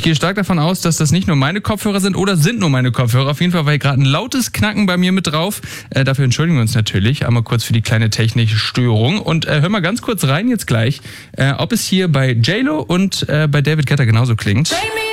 Ich gehe stark davon aus, dass das nicht nur meine Kopfhörer sind oder sind nur meine Kopfhörer. Auf jeden Fall war hier gerade ein lautes Knacken bei mir mit drauf. Dafür entschuldigen wir uns natürlich. Einmal kurz für die kleine technische Störung. Und hör mal ganz kurz rein jetzt gleich, ob es hier bei J-Lo und bei David Guetta genauso klingt.